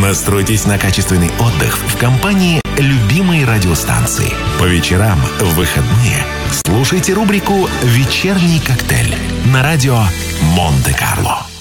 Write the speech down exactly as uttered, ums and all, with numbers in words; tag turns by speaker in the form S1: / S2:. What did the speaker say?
S1: Настройтесь на качественный отдых в компании любимой радиостанции. По вечерам, в выходные слушайте рубрику «Вечерний коктейль» на радио Монте-Карло.